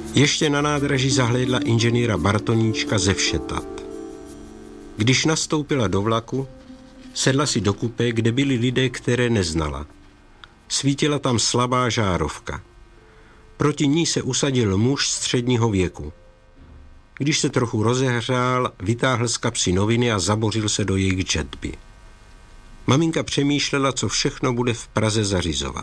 Ještě na nádraží zahlédla inženýra Bartoníčka ze Všetat. Když nastoupila do vlaku, sedla si do kupé, kde byli lidé, které neznala. Svítila tam slabá žárovka. Proti ní se usadil muž středního věku. Když se trochu rozehřál, vytáhl z kapsy noviny a zabořil se do jejich četby. Maminka přemýšlela, co všechno bude v Praze zařizovat.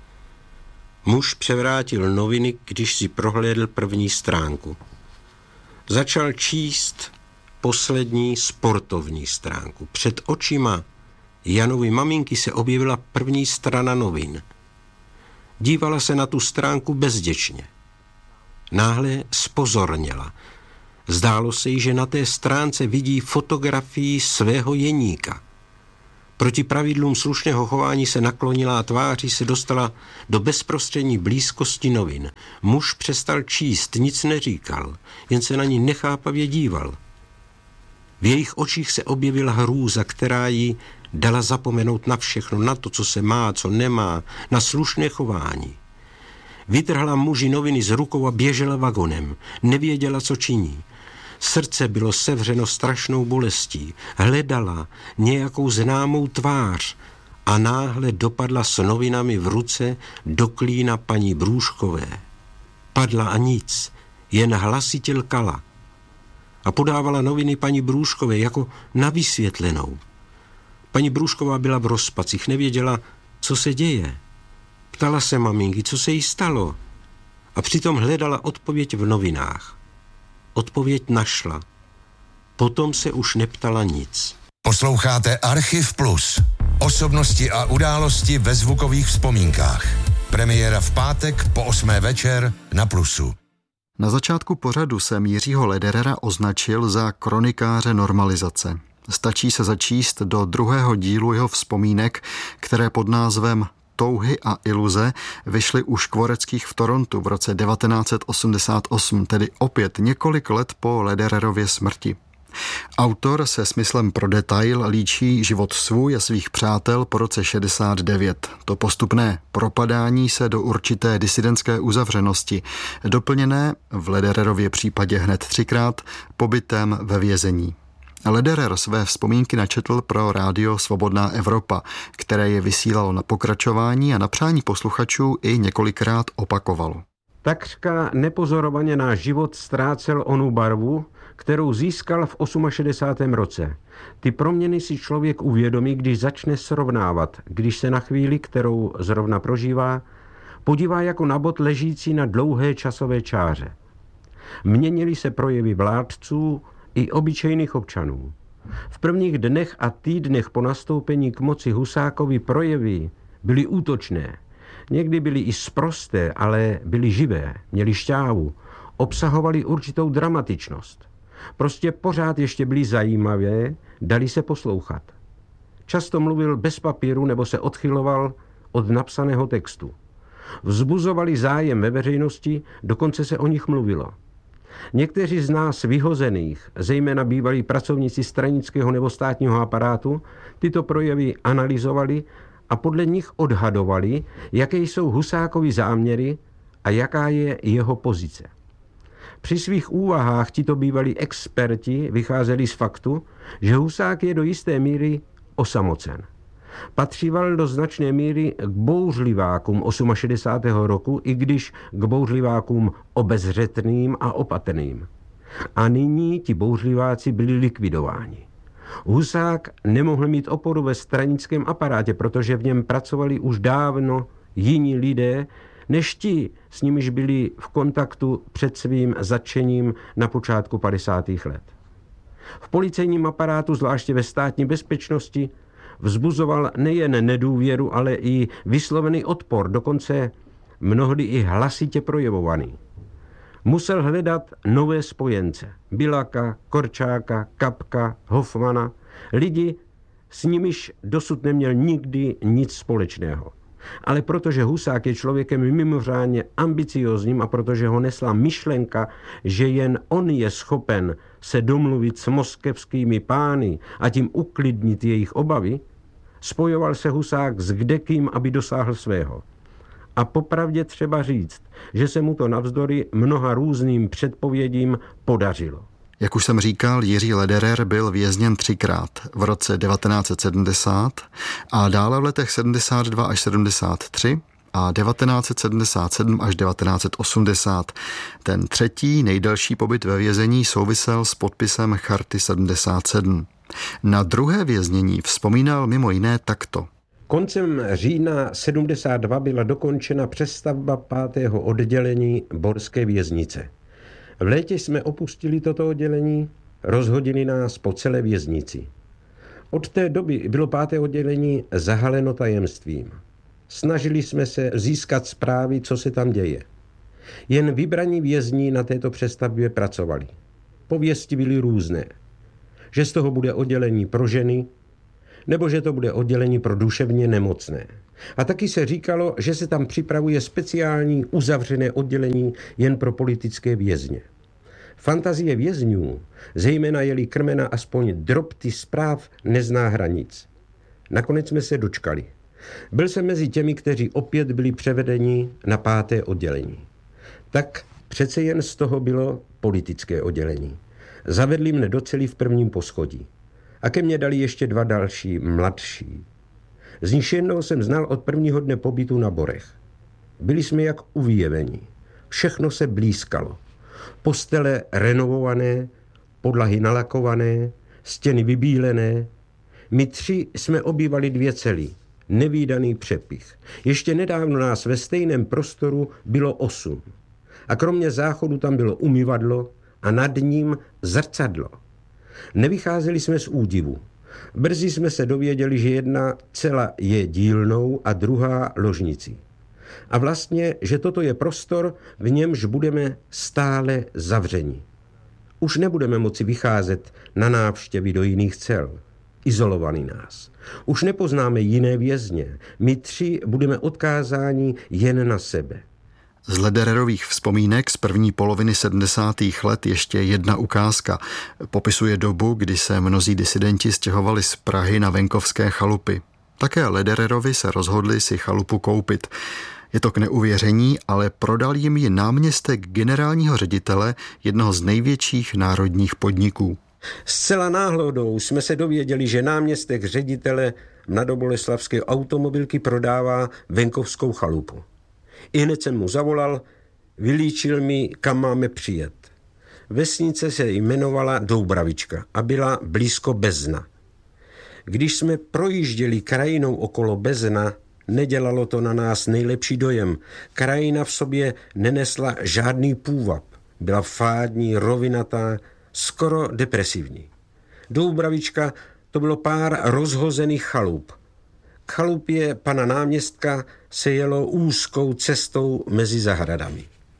Muž převrátil noviny, když si prohlédl první stránku. Začal číst poslední sportovní stránku. Před očima Janovy maminky se objevila první strana novin. Dívala se na tu stránku bezděčně. Náhle zpozorněla. Zdálo se jí, že na té stránce vidí fotografii svého Jeníka. Proti pravidlům slušného chování se naklonila a tváří se dostala do bezprostřední blízkosti novin. Muž přestal číst, nic neříkal, jen se na ní nechápavě díval. V jejich očích se objevila hrůza, která jí dala zapomenout na všechno, na to, co se má, co nemá, na slušné chování. Vytrhla muži noviny z rukou a běžela vagonem. Nevěděla, co činí. Srdce bylo sevřeno strašnou bolestí. Hledala nějakou známou tvář a náhle dopadla s novinami v ruce do klína paní Brůškové. Padla a nic, jen hlasitě lkala. A podávala noviny paní Brůškové jako na vysvětlenou. Paní Brůšková byla v rozpacích, nevěděla, co se děje. Ptala se maminky, co se jí stalo. A přitom hledala odpověď v novinách. Odpověď našla. Potom se už neptala nic. Posloucháte Archiv Plus. Osobnosti a události ve zvukových vzpomínkách. Premiéra v pátek po 8. večer na Plusu. Na začátku pořadu jsem Jiřího Lederera označil za kronikáře normalizace. Stačí se začíst do druhého dílu jeho vzpomínek, které pod názvem Touhy a iluze vyšly u Škvoreckých v Torontu v roce 1988, tedy opět několik let po Ledererově smrti. Autor se smyslem pro detail líčí život svůj a svých přátel po roce 69. To postupné propadání se do určité disidentské uzavřenosti, doplněné v Ledererově případě hned 3krát pobytem ve vězení. Lederer své vzpomínky načetl pro rádio Svobodná Evropa, které je vysílalo na pokračování a na přání posluchačů i několikrát opakovalo. Takřka nepozorovaně náš život ztrácel onu barvu, kterou získal v 68. roce. Ty proměny si člověk uvědomí, když začne srovnávat, když se na chvíli, kterou zrovna prožívá, podívá jako na bod ležící na dlouhé časové čáře. Měnily se projevy vládců i obyčejných občanů. V prvních dnech a týdnech po nastoupení k moci Husákovy projevy byly útočné. Někdy byly i sprosté, ale byly živé, měly šťávu, obsahovaly určitou dramatičnost. Prostě pořád ještě byly zajímavé, dali se poslouchat. Často mluvil bez papíru nebo se odchyloval od napsaného textu. Vzbuzovali zájem ve veřejnosti, dokonce se o nich mluvilo. Někteří z nás vyhozených, zejména bývalí pracovníci stranického nebo státního aparátu, tyto projevy analyzovali a podle nich odhadovali, jaké jsou Husákovy záměry a jaká je jeho pozice. Při svých úvahách tito bývalí experti vycházeli z faktu, že Husák je do jisté míry osamocen. Patříval do značné míry k bouřlivákům 68. roku, i když k bouřlivákům obezřetným a opatrným. A nyní ti bouřliváci byli likvidováni. Husák nemohl mít oporu ve stranickém aparátě, protože v něm pracovali už dávno jiní lidé, než ti, s nimiž byli v kontaktu před svým zatčením na počátku 50. let. V policejním aparátu, zvláště ve státní bezpečnosti, vzbuzoval nejen nedůvěru, ale i vyslovený odpor, dokonce mnohdy i hlasitě projevovaný. Musel hledat nové spojence. Biľaka, Korčáka, Kapka, Hofmana, lidi, s nimiž dosud neměl nikdy nic společného. Ale protože Husák je člověkem mimořádně ambiciózním a protože ho nesla myšlenka, že jen on je schopen se domluvit s moskevskými pány a tím uklidnit jejich obavy, spojoval se Husák s kdekým, aby dosáhl svého. A popravdě třeba říct, že se mu to navzdory mnoha různým předpovědím podařilo. Jak už jsem říkal, Jiří Lederer byl vězněn 3krát v roce 1970 a dále v letech 72 až 73 a 1977 až 1980. Ten třetí nejdelší pobyt ve vězení souvisel s podpisem Charty 77. Na druhé věznění vzpomínal mimo jiné takto. Koncem října 72 byla dokončena přestavba 5. oddělení Borské věznice. V létě jsme opustili toto oddělení, rozhodili nás po celé věznici. Od té doby bylo 5. oddělení zahaleno tajemstvím. Snažili jsme se získat zprávy, co se tam děje. Jen vybraní vězni na této přestavbě pracovali. Pověsti byly různé. Že z toho bude oddělení pro ženy, nebo že to bude oddělení pro duševně nemocné. A taky se říkalo, že se tam připravuje speciální uzavřené oddělení jen pro politické vězně. Fantazie vězňů, zejména je-li krmena aspoň drobty zpráv, nezná hranic. Nakonec jsme se dočkali. Byl jsem mezi těmi, kteří opět byli převedeni na 5. oddělení. Tak přece jen z toho bylo politické oddělení. Zavedli mne do cely v prvním poschodí. A ke mně dali ještě 2 další, mladší. Z nich jednou jsem znal od prvního dne pobytu na Borech. Byli jsme jak uvěvení. Všechno se blýskalo. Postele renovované, podlahy nalakované, stěny vybílené. My 3 jsme obývali 2 cely. Nevídaný přepich. Ještě nedávno nás ve stejném prostoru bylo 8. A kromě záchodu tam bylo umyvadlo a nad ním zrcadlo. Nevycházeli jsme z údivu. Brzy jsme se dověděli, že jedna cela je dílnou a druhá ložnicí. A vlastně, že toto je prostor, v němž budeme stále zavřeni. Už nebudeme moci vycházet na návštěvy do jiných cel. Izolovaný nás. Už nepoznáme jiné vězně. My 3 budeme odkázáni jen na sebe. Z Ledererových vzpomínek z první poloviny 70. let ještě jedna ukázka. Popisuje dobu, kdy se mnozí disidenti stěhovali z Prahy na venkovské chalupy. Také Ledererovi se rozhodli si chalupu koupit. Je to k neuvěření, ale prodal jim ji náměstek generálního ředitele jednoho z největších národních podniků. Zcela náhodou jsme se dověděli, že náměstek ředitele mladoboleslavské automobilky prodává venkovskou chalupu. Ihned jsem mu zavolal, vylíčil mi, kam máme přijet. Vesnice se jmenovala Doubravička a byla blízko Bezna. Když jsme projížděli krajinou okolo Bezna, nedělalo to na nás nejlepší dojem. Krajina v sobě nenesla žádný půvab. Byla fádní, rovinatá, skoro depresivní. Doubravička to bylo pár rozhozených chalup. K chalupě pana náměstka se jelo úzkou cestou mezi zahradami.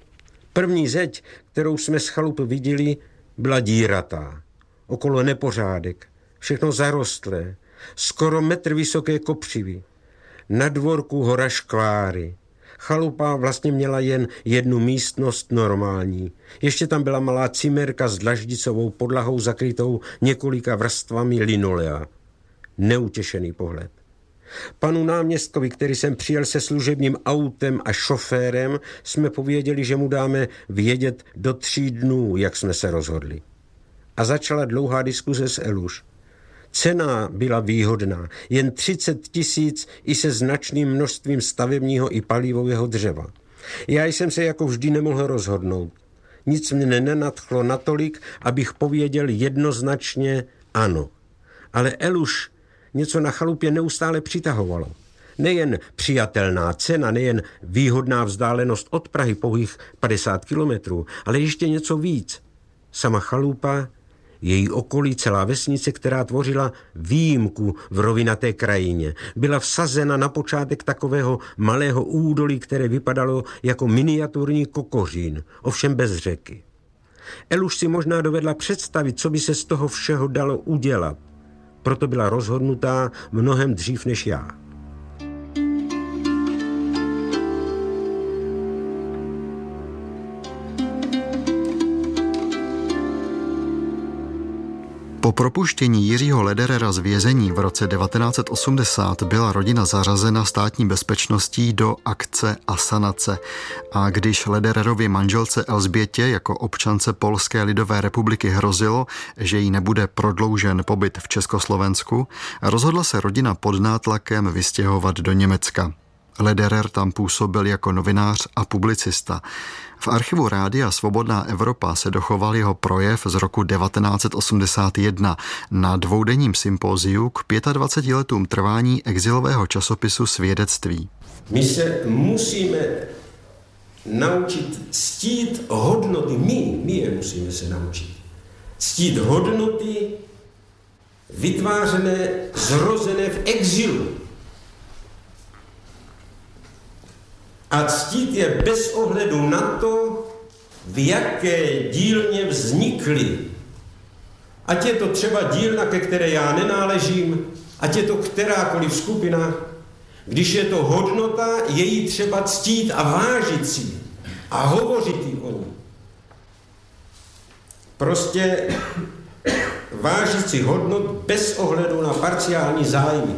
První zeď, kterou jsme z chalupy viděli, byla díratá. Okolo nepořádek, všechno zarostlé, skoro metr vysoké kopřivy. Na dvorku hora škváry. Chalupa vlastně měla jen jednu místnost normální. Ještě tam byla malá cimerka s dlaždicovou podlahou zakrytou několika vrstvami linolea. Neutěšený pohled. Panu náměstkovi, který jsem přijel se služebním autem a šoférem, jsme pověděli, že mu dáme vědět do 3 dnů, jak jsme se rozhodli. A začala dlouhá diskuze s Eluš. Cena byla výhodná, jen 30 000 i se značným množstvím stavebního i palivového dřeva. Já jsem se jako vždy nemohl rozhodnout. Nic mě nenadchlo natolik, abych pověděl jednoznačně ano. Ale Eluš něco na chalupě neustále přitahovalo. Nejen přijatelná cena, nejen výhodná vzdálenost od Prahy pouhých 50 kilometrů, ale ještě něco víc. Sama chalupa, její okolí, celá vesnice, která tvořila výjimku v rovinaté krajině, byla vsazena na počátek takového malého údolí, které vypadalo jako miniaturní kokořín, ovšem bez řeky. Eluš si možná dovedla představit, co by se z toho všeho dalo udělat. Proto byla rozhodnutá mnohem dřív než já. Po propuštění Jiřího Lederera z vězení v roce 1980 byla rodina zařazena státní bezpečností do akce Asanace. A když Ledererově manželce Elzbětě jako občance Polské lidové republiky hrozilo, že jí nebude prodloužen pobyt v Československu, rozhodla se rodina pod nátlakem vystěhovat do Německa. Lederer tam působil jako novinář a publicista. V archivu Rádia Svobodná Evropa se dochoval jeho projev z roku 1981 na dvoudenním sympóziu k 25 letům trvání exilového časopisu Svědectví. My se musíme naučit ctít hodnoty, my je musíme se naučit. Ctít hodnoty vytvářené, zrozené v exilu. A ctít je bez ohledu na to, v jaké dílně vznikly. Ať je to třeba dílna, ke které já nenáležím, ať je to kterákoliv skupina, když je to hodnota, je jí třeba ctít a vážit si a hovořit jí o ní. Prostě vážit si hodnot bez ohledu na parciální zájmy.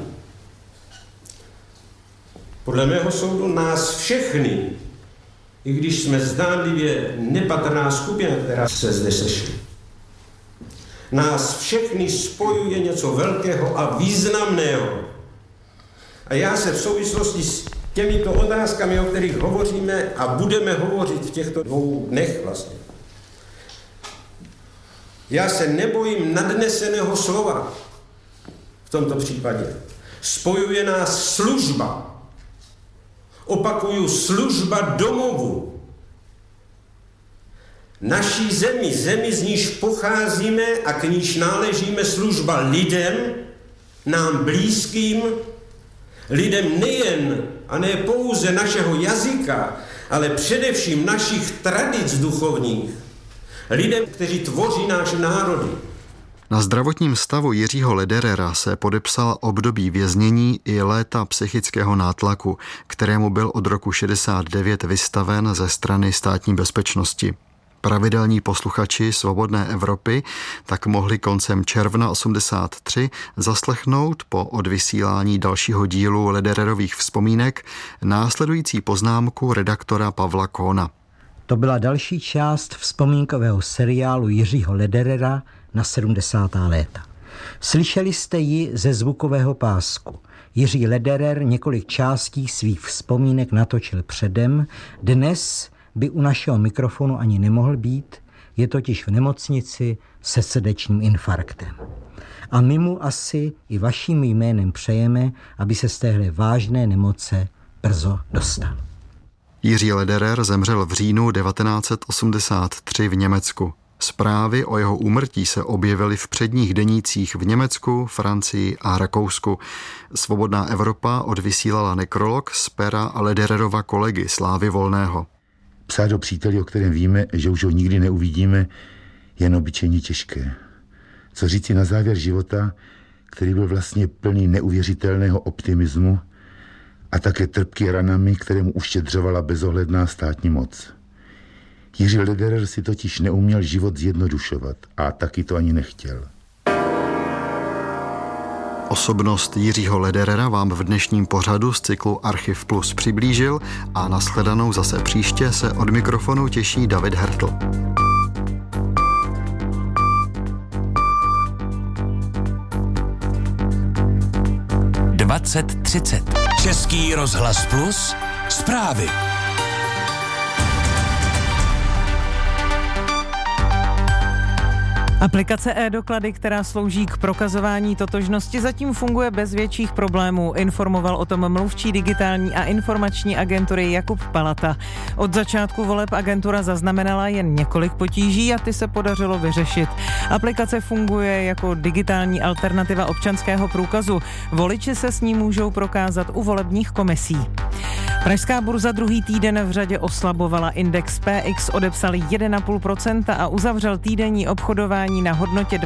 Podle mého soudu nás všechny, i když jsme zdánlivě nepatrná skupina, která se zde sešli, nás všechny spojuje něco velkého a významného. A já se v souvislosti s těmito otázkami, o kterých hovoříme a budeme hovořit v těchto 2 dnech vlastně, já se nebojím nadneseného slova v tomto případě. Spojuje nás služba. Opakuju, služba domovu. Naší zemi, z níž pocházíme a k níž náležíme, služba lidem, nám blízkým, lidem nejen a ne pouze našeho jazyka, ale především našich tradic duchovních, lidem, kteří tvoří náš národy. Na zdravotním stavu Jiřího Lederera se podepsala období věznění i léta psychického nátlaku, kterému byl od roku 69 vystaven ze strany státní bezpečnosti. Pravidelní posluchači Svobodné Evropy tak mohli koncem června 83 zaslechnout po odvysílání dalšího dílu Ledererových vzpomínek následující poznámku redaktora Pavla Kohna. To byla další část vzpomínkového seriálu Jiřího Lederera na 70. léta. Slyšeli jste ji ze zvukového pásku. Jiří Lederer několik částí svých vzpomínek natočil předem. Dnes by u našeho mikrofonu ani nemohl být, je totiž v nemocnici se srdečním infarktem. A my mu asi i vaším jménem přejeme, aby se z téhle vážné nemoce brzo dostal. Jiří Lederer zemřel v říjnu 1983 v Německu. Zprávy o jeho úmrtí se objevily v předních denících v Německu, Francii a Rakousku. Svobodná Evropa odvysílala nekrolog z pera Ledererova kolegy Slávy Volného. Psát o příteli, o kterém víme, že už ho nikdy neuvidíme, je obyčejně těžké. Co říci na závěr života, který byl vlastně plný neuvěřitelného optimismu a také trpký ranami, kterému uštědřovala bezohledná státní moc. Jiří Lederer si totiž neuměl život zjednodušovat a taky to ani nechtěl. Osobnost Jiřího Lederera vám v dnešním pořadu z cyklu Archiv Plus přiblížil a na shledanou zase příště se od mikrofonu těší David Hertl. Český rozhlas Plus, zprávy. Aplikace e-doklady, která slouží k prokazování totožnosti, zatím funguje bez větších problémů, informoval o tom mluvčí digitální a informační agentury Jakub Palata. Od začátku voleb agentura zaznamenala jen několik potíží a ty se podařilo vyřešit. Aplikace funguje jako digitální alternativa občanského průkazu. Voliči se s ní můžou prokázat u volebních komisí. Pražská burza druhý týden v řadě oslabovala. Index PX odepsal 1,5% a uzavřel týdenní obchodování na hodnotě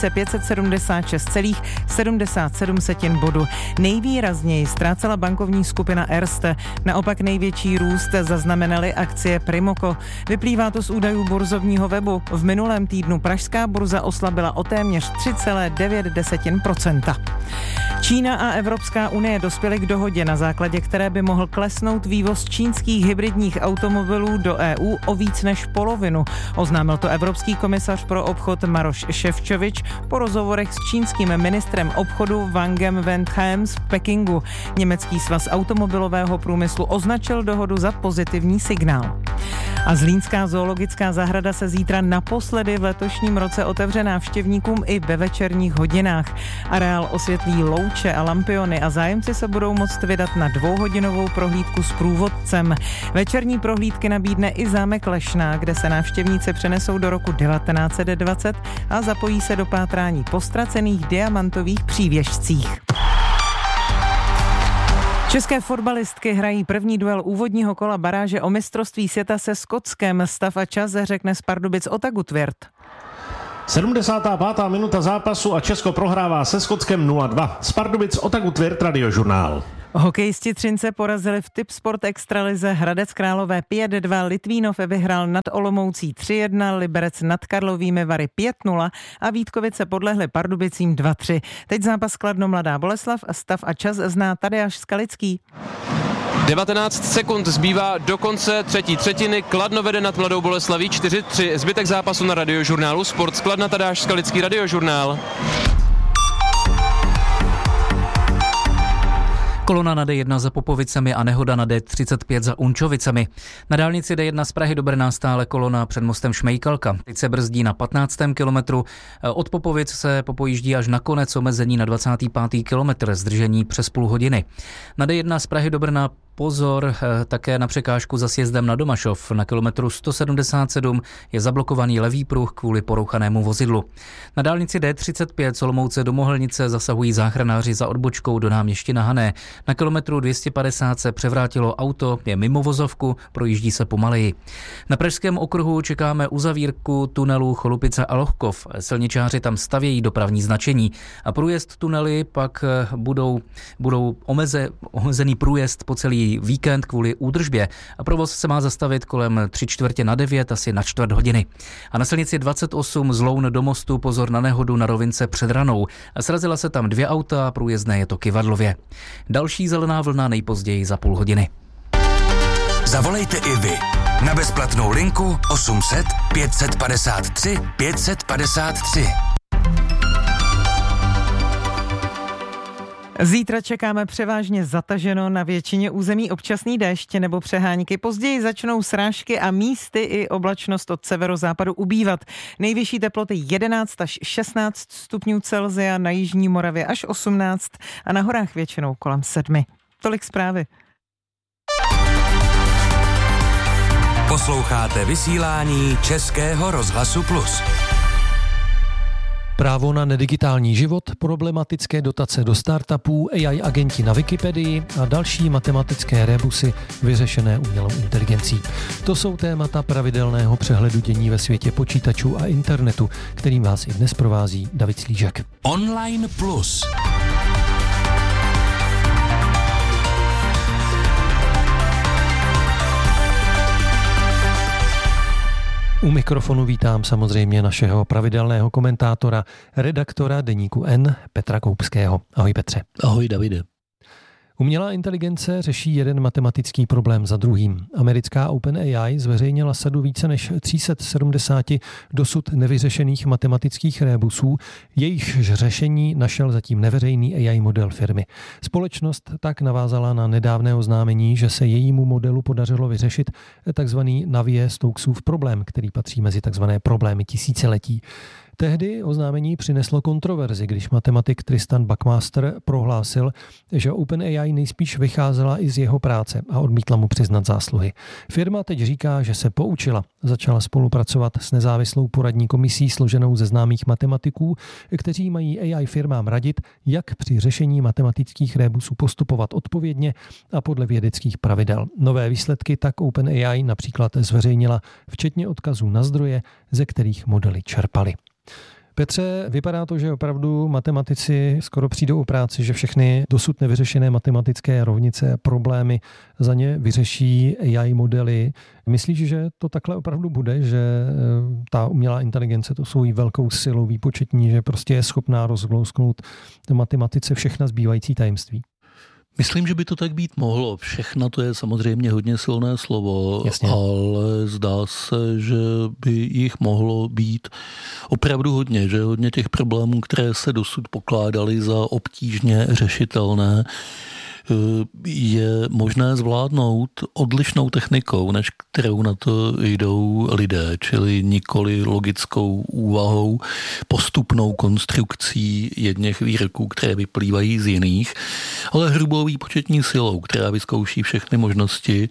2576,77 bodu. Nejvýrazněji ztrácela bankovní skupina Erste. Naopak největší růst zaznamenaly akcie Primoco. Vyplývá to z údajů burzovního webu. V minulém týdnu pražská burza oslabila o téměř 3,9%. Čína a Evropská unie dospěly k dohodě, na základě které by mohl klesnout vývoz čínských hybridních automobilů do EU o víc než polovinu. Oznámil to evropský komisař pro obchod Maroš Šefčovič po rozhovorech s čínským ministrem obchodu Wangem Wenthem v Pekingu. Německý svaz automobilového průmyslu označil dohodu za pozitivní signál. A Zlínská zoologická zahrada se zítra naposledy v letošním roce otevře návštěvníkům i ve večerních hodinách. Areál osvětlí louče a lampiony a zájemci se budou moct vydat na 2hodinovou prohlídku s průvodcem. Večerní prohlídky nabídne i zámek Lešná, kde se návštěvníci přenesou do roku 1920 a zapojí se do pátrání po ztracených diamantových přívěšcích. České fotbalistky hrají první duel úvodního kola baráže o mistrovství světa se Skotskem. Stav a čas řekne z Pardubic Otagu Tvěrt. 75. minuta zápasu a Česko prohrává se Skotskem 0-2. Z Pardubic Otagu Tvěrt, Radiožurnál. Hokejisti Třince porazili v Tipsport extralize Hradec Králové 5-2, Litvínov vyhrál nad Olomoucí 3-1, Liberec nad Karlovými Vary 5-0 a Vítkovice podlehly Pardubicím 2-3. Teď zápas Kladno Mladá Boleslav, stav a čas zná Tadeáš Skalický. 19 sekund zbývá do konce třetí třetiny. Kladno vede nad Mladou Boleslaví 4-3. Zbytek zápasu na Radiožurnálu Sport z Kladna, Tadeáš Skalický, Radiožurnál. Kolona na D1 za Popovicemi a nehoda na D35 za Unčovicemi. Na dálnici D1 z Prahy do Brna stále kolona před mostem Šmejkalka. Teď se brzdí na 15. kilometru. Od Popovic se popojíždí až na konec, omezení na 25. kilometr, zdržení přes půl hodiny. Na D1 z Prahy do Brna pozor také na překážku za sjezdem na Domašov. Na kilometru 177 je zablokovaný levý pruh kvůli porouchanému vozidlu. Na dálnici D35 z Olomouce do Mohelnice zasahují záchranáři za odbočkou do náměstí na Hané. Na kilometru 250 se převrátilo auto, je mimo vozovku, projíždí se pomaleji. Na Pražském okruhu čekáme uzavírku tunelů Cholupice a Lohkov. Silničáři tam stavějí dopravní značení a průjezd tunely pak budou omezený průjezd po celý víkend kvůli údržbě a provoz se má zastavit kolem 8:45, asi na čtvrt hodiny. A na silnici 28 z Loun do Mostu pozor na nehodu na rovince před Ranou. Srazila se tam 2 auta, průjezdné je to Kyvadlově. Další zelená vlna nejpozději za půl hodiny. Zavolejte i vy na bezplatnou linku 800 553 553. Zítra čekáme převážně zataženo, na většině území občasný déšť nebo přehánky. Později začnou srážky a místy i oblačnost od severozápadu ubývat. Nejvyšší teploty 11 až 16 stupňů Celsia, na jižní Moravě až 18 a na horách většinou kolem 7. Tolik zprávy. Posloucháte vysílání Českého rozhlasu Plus. Právo na nedigitální život, problematické dotace do startupů, AI agenti na Wikipedii a další matematické rebusy vyřešené umělou inteligencí. To jsou témata pravidelného přehledu dění ve světě počítačů a internetu, kterým vás i dnes provází David Slížek. Online Plus. U mikrofonu vítám samozřejmě našeho pravidelného komentátora, redaktora deníku N, Petra Koupského. Ahoj Petře. Ahoj Davide. Umělá inteligence řeší jeden matematický problém za druhým. Americká OpenAI zveřejnila sadu více než 370 dosud nevyřešených matematických rébusů, jejichž řešení našel zatím neveřejný AI model firmy. Společnost tak navázala na nedávné oznámení, že se jejímu modelu podařilo vyřešit takzvaný Navier-Stokesův problém, který patří mezi takzvané problémy tisíciletí. Tehdy oznámení přineslo kontroverzi, když matematik Tristan Buckmaster prohlásil, že OpenAI nejspíš vycházela i z jeho práce a odmítla mu přiznat zásluhy. Firma teď říká, že se poučila. Začala spolupracovat s nezávislou poradní komisí složenou ze známých matematiků, kteří mají AI firmám radit, jak při řešení matematických rébusů postupovat odpovědně a podle vědeckých pravidel. Nové výsledky tak OpenAI například zveřejnila, včetně odkazů na zdroje, ze kterých modely čerpali. Petře, vypadá to, že opravdu matematici skoro přijdou o práci, že všechny dosud nevyřešené matematické rovnice a problémy za ně vyřeší AI modely. Myslíš, že to takhle opravdu bude, že ta umělá inteligence to svou velkou silou výpočetní, že prostě je schopná rozvlousknout matematice všechna zbývající tajemství? Myslím, že by to tak být mohlo. Všechna to je samozřejmě hodně silné slovo, jasně, ale zdá se, že by jich mohlo být opravdu hodně, že hodně těch problémů, které se dosud pokládaly za obtížně řešitelné, je možné zvládnout odlišnou technikou, než kterou na to jdou lidé, čili nikoli logickou úvahou, postupnou konstrukcí jedněch výroků, které vyplývají z jiných, ale hrubou výpočetní silou, která vyzkouší všechny možnosti,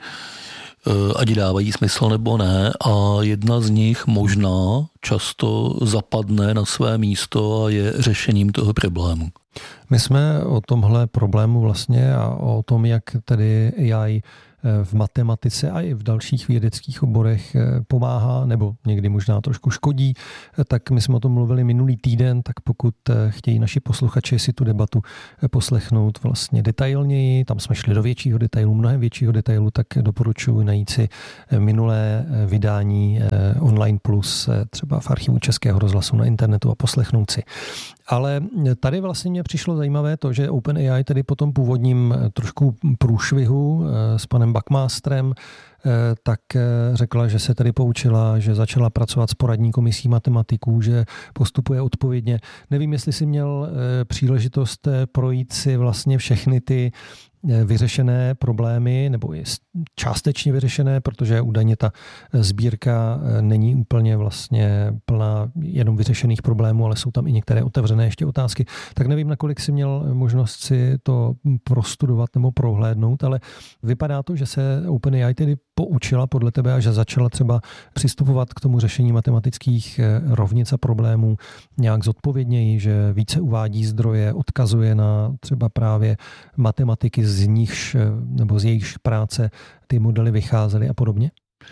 ať dávají smysl nebo ne, a jedna z nich možná často zapadne na své místo a je řešením toho problému. My jsme o tomhle problému vlastně a o tom, jak tedy AI v matematice a i v dalších vědeckých oborech pomáhá nebo někdy možná trošku škodí, tak my jsme o tom mluvili minulý týden, tak pokud chtějí naši posluchači si tu debatu poslechnout vlastně detailněji, tam jsme šli do většího detailu, mnohem většího detailu, tak doporučuji najít si minulé vydání Online Plus třeba v archivu Českého rozhlasu na internetu a poslechnout si. Ale tady vlastně mě přišlo zajímavé to, že OpenAI tedy po tom původním trošku průšvihu s panem Buckmasterem tak řekla, že se tedy poučila, že začala pracovat s poradní komisí matematiků, že postupuje odpovědně. Nevím, jestli si měl příležitost projít si vlastně všechny ty vyřešené problémy, nebo je částečně vyřešené, protože údajně ta sbírka není úplně vlastně plná jenom vyřešených problémů, ale jsou tam i některé otevřené ještě otázky. Tak nevím, nakolik si měl možnost si to prostudovat nebo prohlédnout, ale vypadá to, že se OpenAI tedy poučila podle tebe a že začala třeba přistupovat k tomu řešení matematických rovnic a problémů nějak zodpovědněji, že více uvádí zdroje, odkazuje na třeba právě matematiky, z nichž nebo z jejich práce ty modely vycházely a podobně?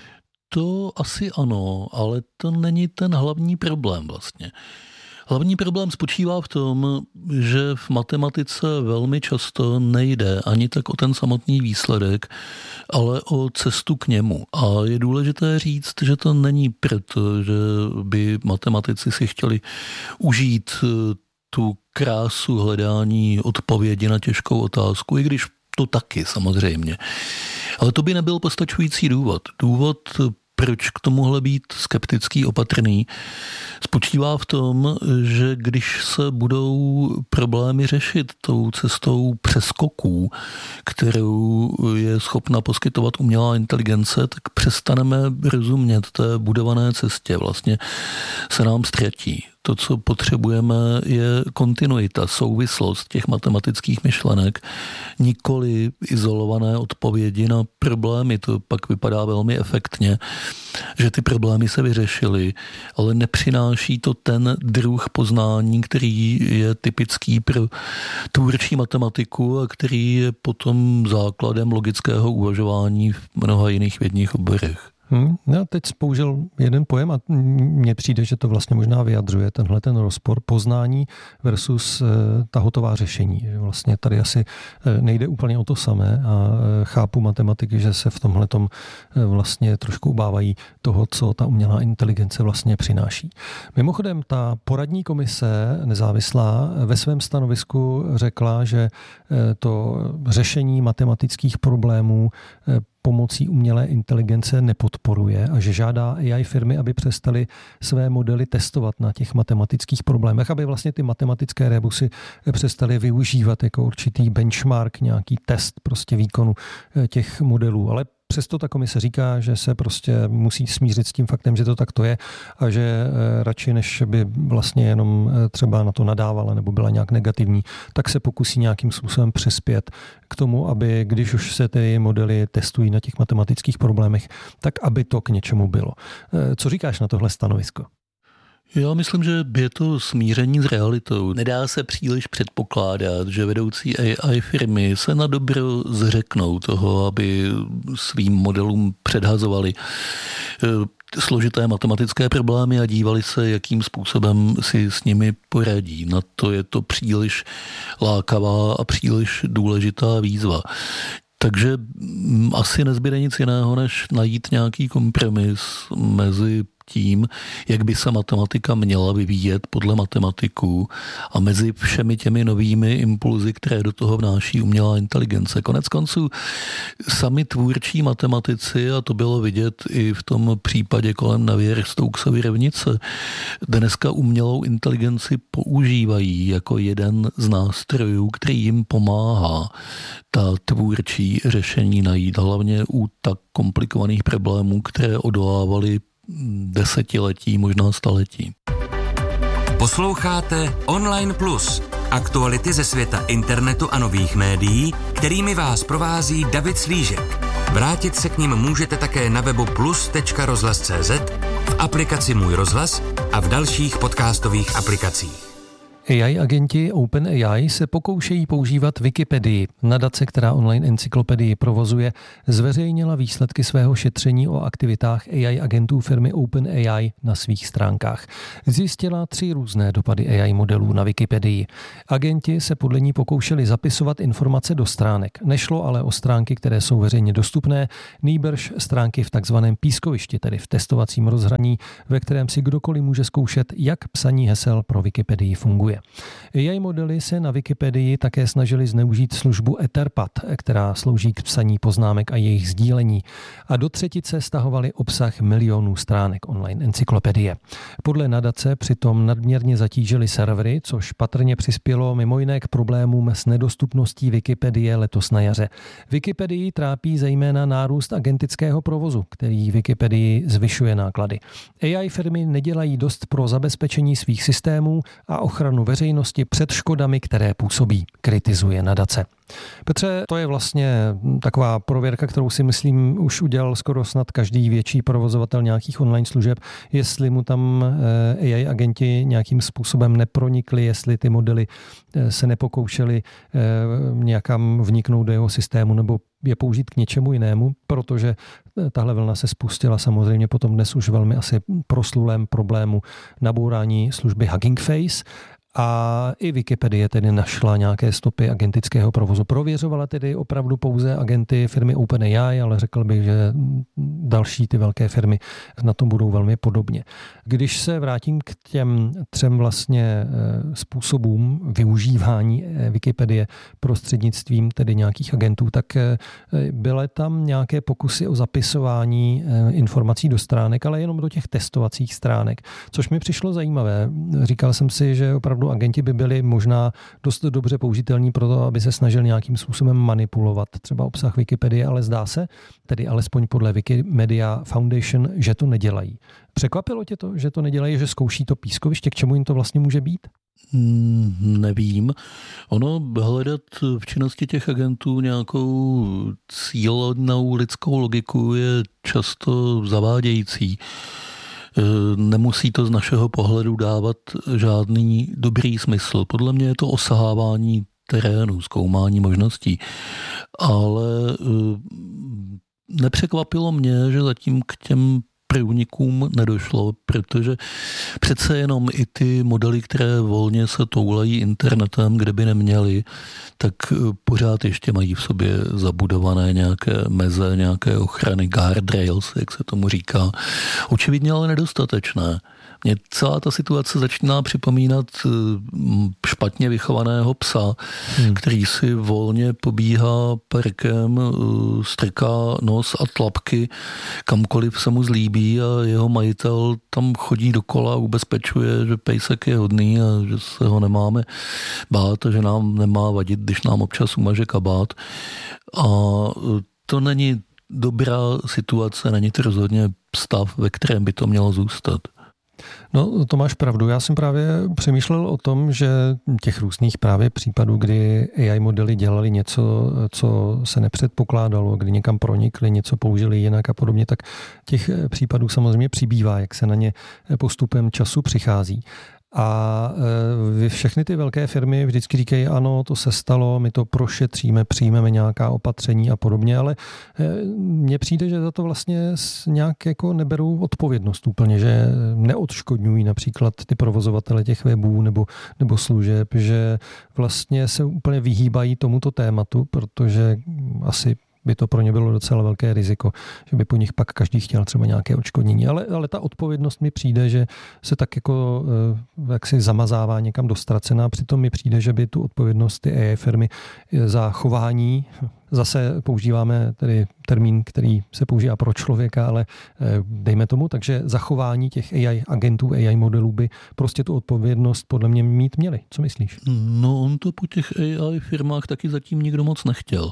To asi ano, ale to není ten hlavní problém vlastně. Hlavní problém spočívá v tom, že v matematice velmi často nejde ani tak o ten samotný výsledek, ale o cestu k němu. A je důležité říct, že to není proto, že by matematici si chtěli užít tu krásu hledání odpovědi na těžkou otázku, i když to taky samozřejmě. Ale to by nebyl postačující důvod. Důvod, proč k tomuhle být skeptický, opatrný, spočívá v tom, že když se budou problémy řešit tou cestou přeskoků, kterou je schopna poskytovat umělá inteligence, tak přestaneme rozumět té budované cestě. Vlastně se nám ztratí. To, co potřebujeme, je kontinuita, souvislost těch matematických myšlenek, nikoli izolované odpovědi na problémy. To pak vypadá velmi efektně, že ty problémy se vyřešily, ale nepřináší to ten druh poznání, který je typický pro tvůrčí matematiku a který je potom základem logického uvažování v mnoha jiných vědních oborech. Já teď použil jeden pojem a mně přijde, že to vlastně možná vyjadřuje tenhle ten rozpor poznání versus ta hotová řešení. Že vlastně tady asi nejde úplně o to samé a chápu matematiky, že se v tomhletom vlastně trošku obávají toho, co ta umělá inteligence vlastně přináší. Mimochodem, ta poradní komise nezávislá ve svém stanovisku řekla, že to řešení matematických problémů pomocí umělé inteligence nepodporuje a že žádá AI firmy, aby přestali své modely testovat na těch matematických problémech, aby vlastně ty matematické rebusy přestali využívat jako určitý benchmark, nějaký test prostě výkonu těch modelů. Ale přesto ta komise říká, že se prostě musí smířit s tím faktem, že to takto je a že radši, než by vlastně jenom třeba na to nadávala nebo byla nějak negativní, tak se pokusí nějakým způsobem přispět k tomu, aby když už se ty modely testují na těch matematických problémech, tak aby to k něčemu bylo. Co říkáš na tohle stanovisko? Já myslím, že je to smíření s realitou. Nedá se příliš předpokládat, že vedoucí AI firmy se na dobro zřeknou toho, aby svým modelům předhazovali složité matematické problémy a dívali se, jakým způsobem si s nimi poradí. Na to je to příliš lákavá a příliš důležitá výzva. Takže asi nezbyde nic jiného, než najít nějaký kompromis mezi tím, jak by se matematika měla vyvíjet podle matematiků a mezi všemi těmi novými impulzy, které do toho vnáší umělá inteligence. Konec konců sami tvůrčí matematici, a to bylo vidět i v tom případě kolem Navier-Stokesovy rovnice, dneska umělou inteligenci používají jako jeden z nástrojů, který jim pomáhá ta tvůrčí řešení najít, hlavně u tak komplikovaných problémů, které odolávaly desetiletí, možná staletí. Posloucháte Online Plus, aktuality ze světa internetu a nových médií, kterými vás provází David Slížek. Vrátit se k nim můžete také na webu plus.rozhlas.cz, v aplikaci Můj rozhlas a v dalších podcastových aplikacích. AI agenti OpenAI se pokoušejí používat Wikipedii. Nadace, která online encyklopedii provozuje, zveřejnila výsledky svého šetření o aktivitách AI agentů firmy OpenAI na svých stránkách. Zjistila 3 různé dopady AI modelů na Wikipedii. Agenti se podle ní pokoušeli zapisovat informace do stránek. Nešlo ale o stránky, které jsou veřejně dostupné, nýbrž stránky v takzvaném pískovišti, tedy v testovacím rozhraní, ve kterém si kdokoliv může zkoušet, jak psaní hesel pro Wikipedii funguje. AI modely se na Wikipedii také snažili zneužít službu Etherpad, která slouží k psaní poznámek a jejich sdílení. A do třetice stahovali obsah milionů stránek online encyklopedie. Podle nadace přitom nadměrně zatížili servery, což patrně přispělo mimo jiné k problémům s nedostupností Wikipedie letos na jaře. Wikipedii trápí zejména nárůst agentického provozu, který Wikipedii zvyšuje náklady. AI firmy nedělají dost pro zabezpečení svých systémů a ochranu veřejnosti před škodami, které působí, kritizuje nadace. Petře, to je vlastně taková prověrka, kterou si myslím už udělal skoro snad každý větší provozovatel nějakých online služeb, jestli mu tam AI agenti nějakým způsobem nepronikli, jestli ty modely se nepokoušely nějakam vniknout do jeho systému nebo je použít k něčemu jinému, protože tahle vlna se spustila samozřejmě potom dnes už velmi asi proslulém problému nabourání služby Hugging Face. A i Wikipedie tedy našla nějaké stopy agentického provozu. Prověřovala tedy opravdu pouze agenty firmy OpenAI, ale řekl bych, že další ty velké firmy na tom budou velmi podobně. Když se vrátím k těm 3 vlastně způsobům využívání Wikipedie prostřednictvím tedy nějakých agentů, tak byly tam nějaké pokusy o zapisování informací do stránek, ale jenom do těch testovacích stránek, což mi přišlo zajímavé. Říkal jsem si, že opravdu agenti by byli možná dost dobře použitelní pro to, aby se snažili nějakým způsobem manipulovat třeba obsah Wikipedie, ale zdá se, tedy alespoň podle Wikimedia Foundation, že to nedělají. Překvapilo tě to, že to nedělají, že zkouší to pískoviště? K čemu jim to vlastně může být? Nevím. Ono hledat v činnosti těch agentů nějakou cílenou lidskou logiku je často zavádějící. Nemusí to z našeho pohledu dávat žádný dobrý smysl. Podle mě je to osahávání terénu, zkoumání možností. Ale nepřekvapilo mě, že zatím k těm průnikům nedošlo, protože přece jenom i ty modely, které volně se toulají internetem, kde by neměly, tak pořád ještě mají v sobě zabudované nějaké meze, nějaké ochrany, guardrails, jak se tomu říká. Očividně ale nedostatečné. Mně celá ta situace začíná připomínat špatně vychovaného psa, který si volně pobíhá parkem, strká nos a tlapky kamkoliv se mu zlíbí a jeho majitel tam chodí dokola a ubezpečuje, že pejsek je hodný a že se ho nemáme bát a že nám nemá vadit, když nám občas umaže kabát. A to není dobrá situace, není to rozhodně stav, ve kterém by to mělo zůstat. No, to máš pravdu. Já jsem právě přemýšlel o tom, že těch různých právě případů, kdy AI modely dělali něco, co se nepředpokládalo, kdy někam pronikli, něco použili jinak a podobně, tak těch případů samozřejmě přibývá, jak se na ně postupem času přichází. A všechny ty velké firmy vždycky říkají, ano, to se stalo, my to prošetříme, přijmeme nějaká opatření a podobně, ale mně přijde, že za to vlastně nějak jako neberou odpovědnost úplně, že neodškodňují například ty provozovatele těch webů nebo služeb, že vlastně se úplně vyhýbají tomuto tématu, protože asi by to pro ně bylo docela velké riziko, že by po nich pak každý chtěl třeba nějaké odškodnění. Ale ta odpovědnost mi přijde, že se tak jako jaksi zamazává někam dostracená. Přitom mi přijde, že by tu odpovědnost ty AI firmy za chování, zase používáme tedy termín, který se používá pro člověka, ale dejme tomu, takže zachování těch AI agentů, AI modelů by prostě tu odpovědnost podle mě mít měli. Co myslíš? No on to po těch AI firmách taky zatím nikdo moc nechtěl.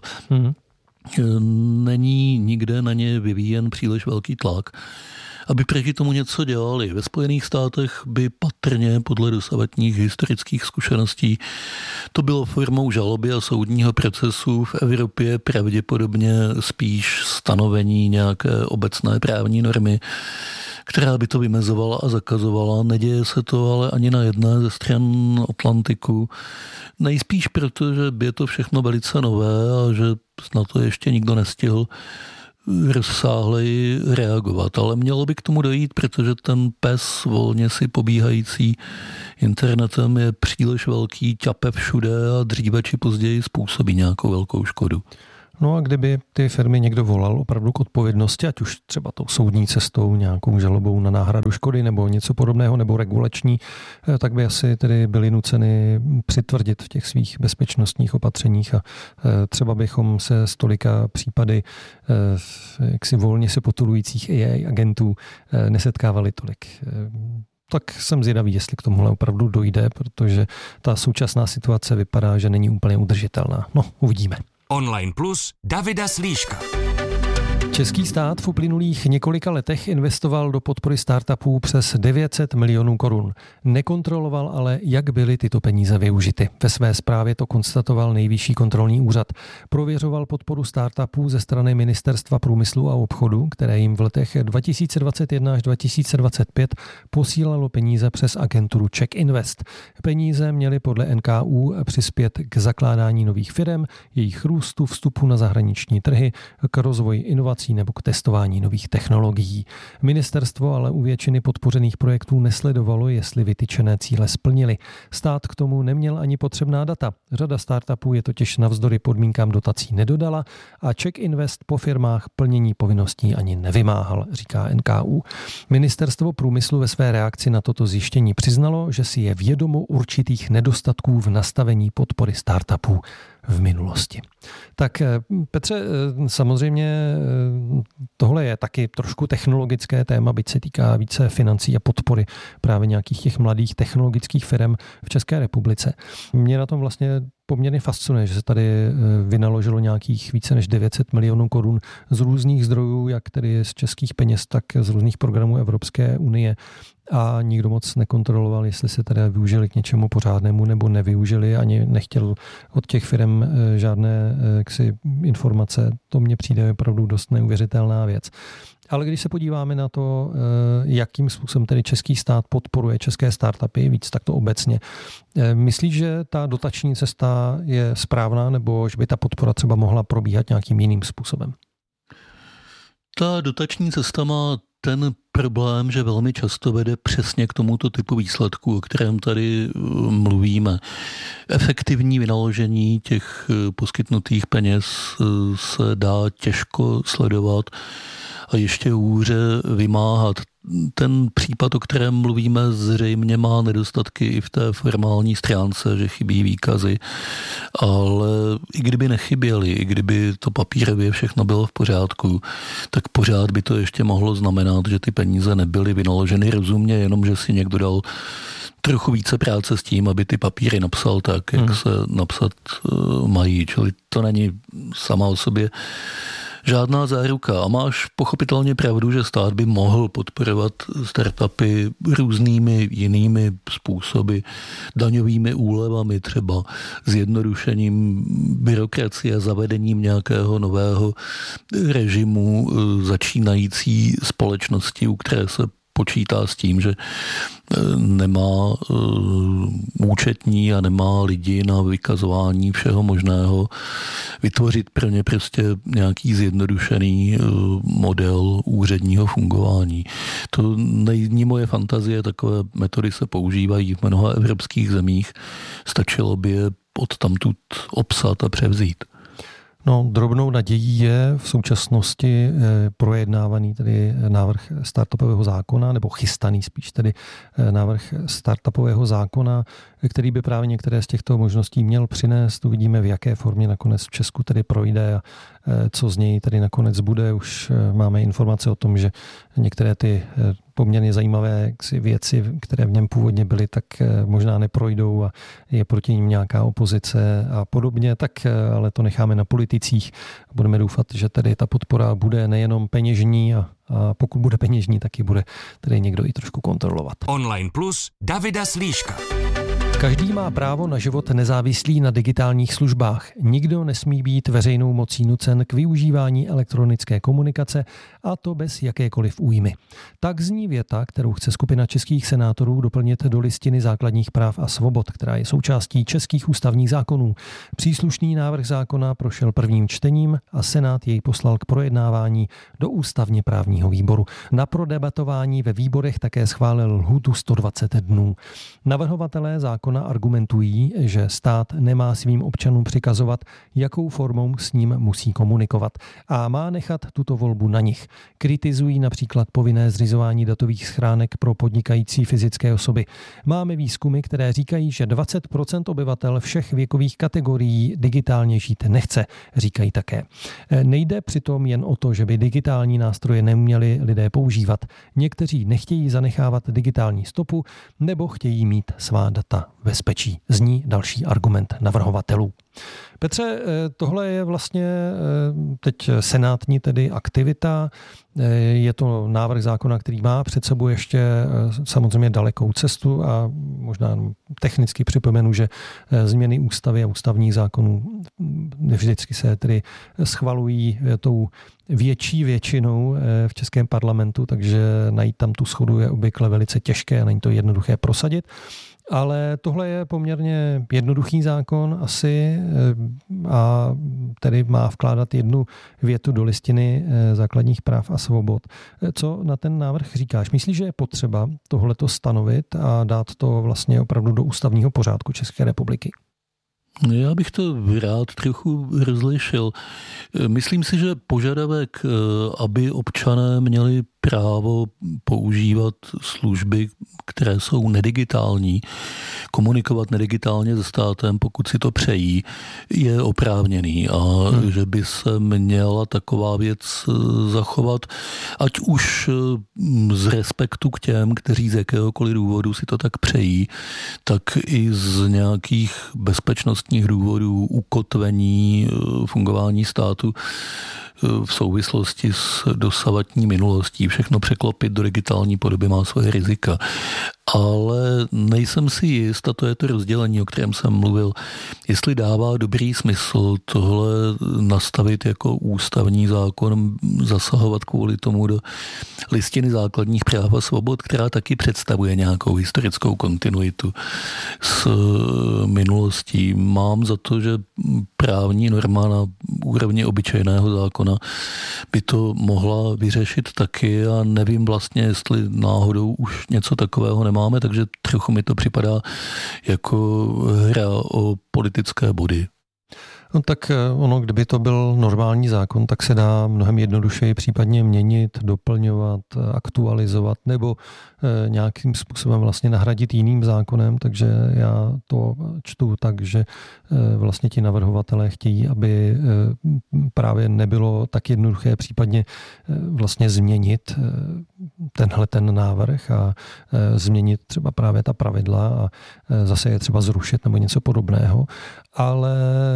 Není nikde na ně vyvíjen příliš velký tlak, aby proti tomu něco dělali. Ve Spojených státech by patrně podle dosavadních historických zkušeností to bylo formou žaloby a soudního procesu. V Evropě pravděpodobně spíš stanovení nějaké obecné právní normy, která by to vymezovala a zakazovala. Neděje se to ale ani na jedné ze stran Atlantiku. Nejspíš proto, že je to všechno velice nové a že na to ještě nikdo nestihl rozsáhleji reagovat. Ale mělo by k tomu dojít, protože ten pes volně si pobíhající internetem je příliš velký, ťape všude a dříve či později způsobí nějakou velkou škodu. No a kdyby ty firmy někdo volal opravdu k odpovědnosti, ať už třeba tou soudní cestou, nějakou žalobou na náhradu škody nebo něco podobného, nebo regulační, tak by asi tedy byli nuceni přitvrdit v těch svých bezpečnostních opatřeních a třeba bychom se s tolika případy jaksi volně se potulujících AI agentů nesetkávali tolik. Tak jsem zvědavý, jestli k tomuhle opravdu dojde, protože ta současná situace vypadá, že není úplně udržitelná. No, uvidíme. Online Plus Davida Slíška. Český stát v uplynulých několika letech investoval do podpory startupů přes 900 milionů korun. Nekontroloval ale, jak byly tyto peníze využity. Ve své zprávě to konstatoval Nejvyšší kontrolní úřad. Prověřoval podporu startupů ze strany Ministerstva průmyslu a obchodu, které jim v letech 2021 až 2025 posílalo peníze přes agenturu Czech Invest. Peníze měly podle NKÚ přispět k zakládání nových firem, jejich růstu, vstupu na zahraniční trhy, k rozvoji inovací nebo k testování nových technologií. Ministerstvo ale u většiny podpořených projektů nesledovalo, jestli vytyčené cíle splnili. Stát k tomu neměl ani potřebná data. Řada startupů je totiž navzdory podmínkám dotací nedodala a Czech Invest po firmách plnění povinností ani nevymáhal, říká NKÚ. Ministerstvo průmyslu ve své reakci na toto zjištění přiznalo, že si je vědomo určitých nedostatků v nastavení podpory startupů v minulosti. Tak Petře, samozřejmě tohle je taky trošku technologické téma, byť se týká více financí a podpory právě nějakých těch mladých technologických firm v České republice. Mě na tom vlastně poměrně fascinuje, že se tady vynaložilo nějakých více než 900 milionů korun z různých zdrojů, jak tedy z českých peněz, tak z různých programů Evropské unie. A nikdo moc nekontroloval, jestli se teda využili k něčemu pořádnému nebo nevyužili, ani nechtěl od těch firm žádné informace. To mně přijde opravdu dost neuvěřitelná věc. Ale když se podíváme na to, jakým způsobem tedy český stát podporuje české startupy, víc takto obecně, myslíš, že ta dotační cesta je správná, nebo že by ta podpora třeba mohla probíhat nějakým jiným způsobem? Ta dotační cesta má ten problém, že velmi často vede přesně k tomuto typu výsledku, o kterém tady mluvíme. Efektivní vynaložení těch poskytnutých peněz se dá těžko sledovat a ještě hůře vymáhat. Ten případ, o kterém mluvíme, zřejmě má nedostatky i v té formální stránce, že chybí výkazy, ale i kdyby nechyběly, i kdyby to papírově všechno bylo v pořádku, tak pořád by to ještě mohlo znamenat, že ty peníze nebyly vynaloženy rozumně, jenom že si někdo dal trochu více práce s tím, aby ty papíry napsal tak, jak se napsat mají. Čili to není sama o sobě žádná záruka. A máš pochopitelně pravdu, že stát by mohl podporovat startupy různými jinými způsoby, daňovými úlevami třeba, zjednodušením byrokracie, zavedením nějakého nového režimu začínající společnosti, u které se počítá s tím, že nemá účetní a nemá lidi na vykazování všeho možného, vytvořit pro ně prostě nějaký zjednodušený model úředního fungování. To není moje fantazie, takové metody se používají v mnoha evropských zemích, stačilo by je odtamtud obsat a převzít. No, drobnou nadějí je v současnosti projednávaný tedy návrh startupového zákona, nebo chystaný spíš tedy návrh startupového zákona, který by právě některé z těchto možností měl přinést. Uvidíme, v jaké formě nakonec v Česku tedy projde a co z něj tedy nakonec bude. Už máme informace o tom, že některé ty poměrně zajímavé věci, které v něm původně byly, tak možná neprojdou a je proti ním nějaká opozice a podobně, tak ale to necháme na politicích. Budeme doufat, že tedy ta podpora bude nejenom peněžní a pokud bude peněžní, tak ji bude tedy někdo i trošku kontrolovat. Online Plus Davida Slíška. Každý má právo na život nezávislý na digitálních službách. Nikdo nesmí být veřejnou mocí nucen k využívání elektronické komunikace, a to bez jakékoliv újmy. Tak zní věta, kterou chce skupina českých senátorů doplnit do Listiny základních práv a svobod, která je součástí českých ústavních zákonů. Příslušný návrh zákona prošel prvním čtením a Senát jej poslal k projednávání do ústavně právního výboru. Na prodebatování ve výborech také schválil lhůtu 120 dnů. Navrhovatelé zákona argumentují, že stát nemá svým občanům přikazovat, jakou formou s ním musí komunikovat a má nechat tuto volbu na nich. Kritizují například povinné zřizování datových schránek pro podnikající fyzické osoby. Máme výzkumy, které říkají, že 20% obyvatel všech věkových kategorií digitálně žít nechce, říkají také. Nejde přitom jen o to, že by digitální nástroje neměli lidé používat. Někteří nechtějí zanechávat digitální stopu nebo chtějí mít svá data v bezpečí. Zní další argument navrhovatelů. Petře, tohle je vlastně teď senátní tedy aktivita. Je to návrh zákona, který má před sebou ještě samozřejmě dalekou cestu a možná technicky připomenu, že změny ústavy a ústavních zákonů vždycky se tedy schvalují tou větší většinou v českém parlamentu, takže najít tam tu shodu je obvykle velice těžké a není to jednoduché prosadit. Ale tohle je poměrně jednoduchý zákon asi a tedy má vkládat jednu větu do Listiny základních práv a svobod. Co na ten návrh říkáš? Myslíš, že je potřeba tohleto stanovit a dát to vlastně opravdu do ústavního pořádku České republiky? Já bych to rád trochu rozlišil. Myslím si, že požadavek, aby občané měli právo používat služby, které jsou nedigitální, komunikovat nedigitálně se státem, pokud si to přejí, je oprávněný a že by se měla taková věc zachovat, ať už z respektu k těm, kteří z jakéhokoliv důvodu si to tak přejí, tak i z nějakých bezpečnostních důvodů ukotvení fungování státu v souvislosti s dosavadní minulostí. Všechno překlopit do digitální podoby má svoje rizika. Ale nejsem si jist, a to je to rozdělení, o kterém jsem mluvil, jestli dává dobrý smysl tohle nastavit jako ústavní zákon, zasahovat kvůli tomu do Listiny základních práv a svobod, která taky představuje nějakou historickou kontinuitu s minulostí. Mám za to, že právní norma na úrovni obyčejného zákona by to mohla vyřešit taky a nevím vlastně, jestli náhodou už něco takového nemáme, takže trochu mi to připadá jako hra o politické body. No tak ono, kdyby to byl normální zákon, tak se dá mnohem jednodušeji případně měnit, doplňovat, aktualizovat nebo nějakým způsobem vlastně nahradit jiným zákonem, takže já to čtu tak, že vlastně ti navrhovatelé chtějí, aby právě nebylo tak jednoduché případně vlastně změnit tenhle ten návrh a změnit třeba právě ta pravidla a zase je třeba zrušit nebo něco podobného, ale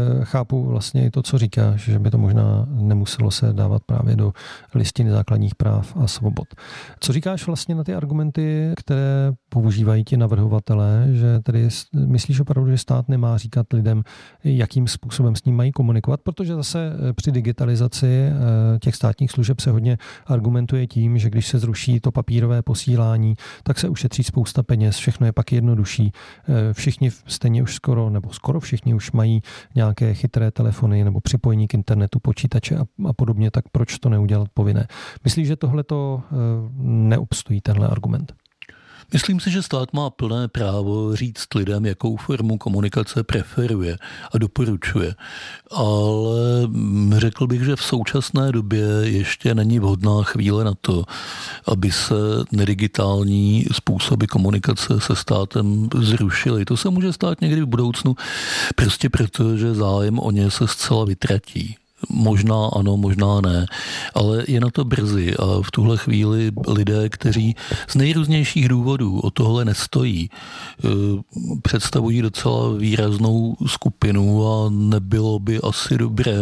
chápu vlastně i to, co říkáš, že by to možná nemuselo se dávat právě do listiny základních práv a svobod. Co říkáš vlastně na ty argumenty, které používají ti navrhovatelé, že tedy myslíš opravdu, že stát nemá říkat lidem, jakým způsobem s ním mají komunikovat, protože zase při digitalizaci těch státních služeb se hodně argumentuje tím, že když se zruší to papírové posílání, tak se ušetří spousta peněz, všechno je pak jednodušší. Všichni stejně už skoro všichni už mají nějaké chytré telefony nebo připojení k internetu, počítače a podobně, tak proč to neudělat povinné? Myslíš, že tohleto neobstojí tenhle argument? Myslím si, že stát má plné právo říct lidem, jakou formu komunikace preferuje a doporučuje. Ale řekl bych, že v současné době ještě není vhodná chvíle na to, aby se nedigitální způsoby komunikace se státem zrušily. To se může stát někdy v budoucnu, prostě proto, že zájem o ně se zcela vytratí. Možná ano, možná ne, ale je na to brzy a v tuhle chvíli lidé, kteří z nejrůznějších důvodů o tohle nestojí, představují docela výraznou skupinu a nebylo by asi dobré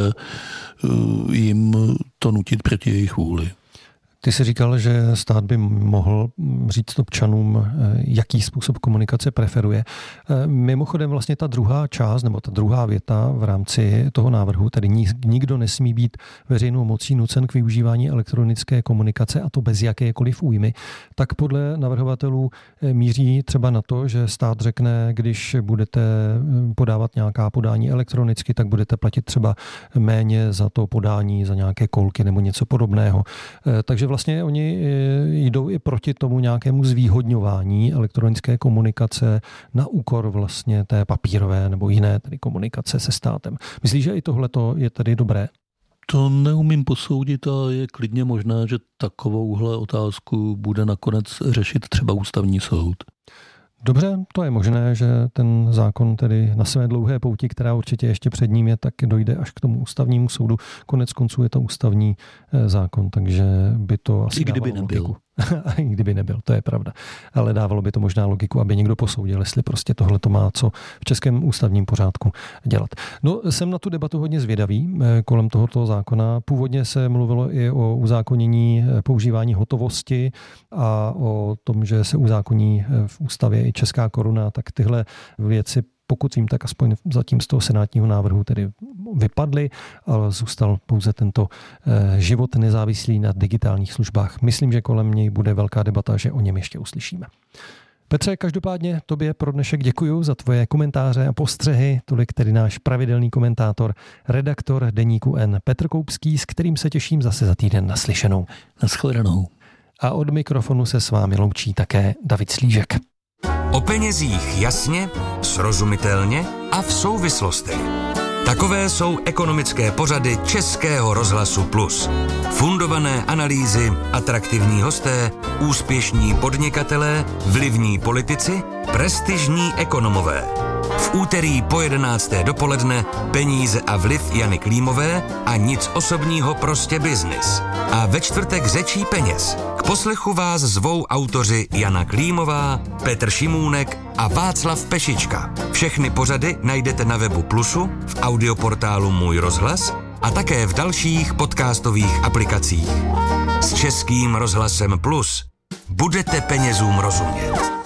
jim to nutit proti jejich vůli. Ty jsi říkal, že stát by mohl říct občanům, jaký způsob komunikace preferuje. Mimochodem vlastně ta druhá část, nebo ta druhá věta v rámci toho návrhu, tedy nikdo nesmí být veřejnou mocí nucen k využívání elektronické komunikace, a to bez jakékoliv újmy, tak podle navrhovatelů míří třeba na to, že stát řekne, když budete podávat nějaká podání elektronicky, tak budete platit třeba méně za to podání, za nějaké kolky nebo něco podobného. Takže vlastně oni jdou i proti tomu nějakému zvýhodňování elektronické komunikace na úkor vlastně té papírové nebo jiné tedy komunikace se státem. Myslíš, že i tohleto je tedy dobré? To neumím posoudit a je klidně možné, že takovouhle otázku bude nakonec řešit třeba ústavní soud. Dobře, to je možné, že ten zákon tedy na své dlouhé pouti, která určitě ještě před ním je, tak dojde až k tomu ústavnímu soudu. Konec konců je to ústavní zákon, takže by to asi kdyby nebyl. I kdyby nebyl, to je pravda. Ale dávalo by to možná logiku, aby někdo posoudil, jestli prostě tohle to má co v českém ústavním pořádku dělat. No, jsem na tu debatu hodně zvědavý kolem tohoto zákona. Původně se mluvilo i o uzákonění používání hotovosti a o tom, že se uzákoní v ústavě i česká koruna, tak tyhle věci, pokud vím, tak aspoň zatím z toho senátního návrhu tedy vypadly, ale zůstal pouze tento život nezávislý na digitálních službách. Myslím, že kolem něj bude velká debata, že o něm ještě uslyšíme. Petře, každopádně tobě pro dnešek děkuju za tvoje komentáře a postřehy. Tolik tedy náš pravidelný komentátor, redaktor Deníku N. Petr Koupský, s kterým se těším zase za týden naslyšenou. Nashledanou. A od mikrofonu se s vámi loučí také David Slížek. O penězích jasně, srozumitelně a v souvislostech. Takové jsou ekonomické pořady Českého rozhlasu Plus. Fundované analýzy, atraktivní hosté, úspěšní podnikatelé, vlivní politici, prestižní ekonomové. V úterý po 11. dopoledne Peníze a vliv Jany Klímové a nic osobního, prostě biznis. A ve čtvrtek Řečí peněz. K poslechu vás zvou autoři Jana Klímová, Petr Šimůnek a Václav Pešička. Všechny pořady najdete na webu Plusu, v audioportálu Můj rozhlas a také v dalších podcastových aplikacích. S Českým rozhlasem Plus budete penězům rozumět.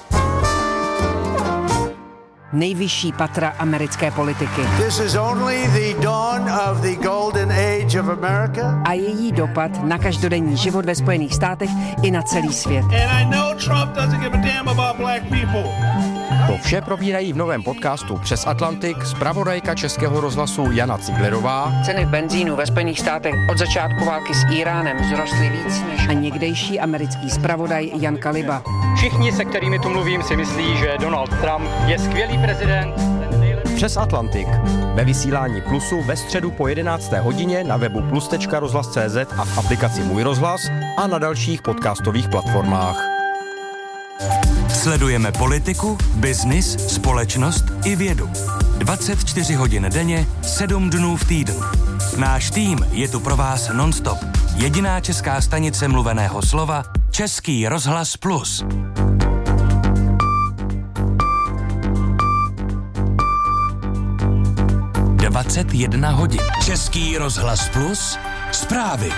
Nejvyšší patra americké politiky. This is only the dawn of the golden age of America. A její dopad na každodenní život ve Spojených státech i na celý svět. And I know Trump doesn't give a damn about black people. To vše probírají v novém podcastu Přes Atlantik zpravodajka Českého rozhlasu Jana Ciglerová. Ceny benzínu ve Spojených státech od začátku války s Iránem vzrostly víc než a někdejší americký zpravodaj Jan Kaliba. Všichni, se kterými tu mluvím, si myslí, že Donald Trump je skvělý prezident. Přes Atlantik. Ve vysílání Plusu ve středu po 11. hodině na webu plus.rozhlas.cz a v aplikaci Můj rozhlas a na dalších podcastových platformách. Sledujeme politiku, biznis, společnost i vědu. 24 hodin denně, 7 dnů v týdnu. Náš tým je tu pro vás non-stop. Jediná česká stanice mluveného slova, Český rozhlas Plus. 21 hodin. Český rozhlas Plus, zprávy.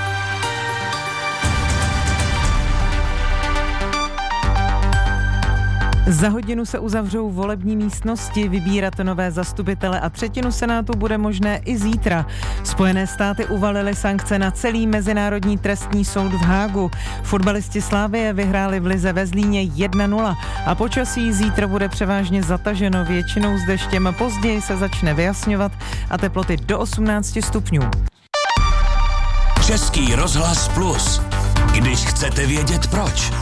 Za hodinu se uzavřou volební místnosti, vybírat nové zastupitele a třetinu senátu bude možné i zítra. Spojené státy uvalily sankce na celý Mezinárodní trestní soud v Hágu. Fotbalisti Slavie vyhráli v lize ve Zlíně 1-0 a počasí zítra bude převážně zataženo, většinou s deštěm, později se začne vyjasňovat a teploty do 18 stupňů. Český rozhlas Plus. Když chcete vědět proč.